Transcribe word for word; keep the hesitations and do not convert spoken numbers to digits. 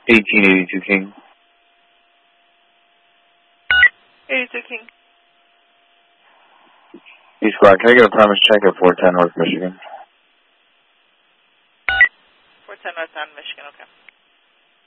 eighteen eighty-two King. eighty-two King. East Squad, can I get a premise check at four ten North Michigan? four ten North on Michigan, okay.